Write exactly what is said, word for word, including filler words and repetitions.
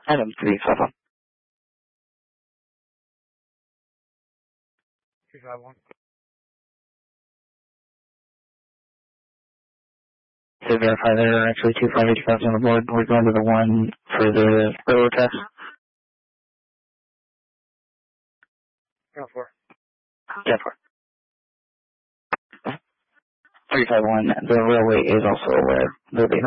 Item three five one. three five one. To verify there are actually two five eight fives on the board, we're going to the one for the railroad tracks. ten four. ten four. three five one, the railway is also aware. They'll be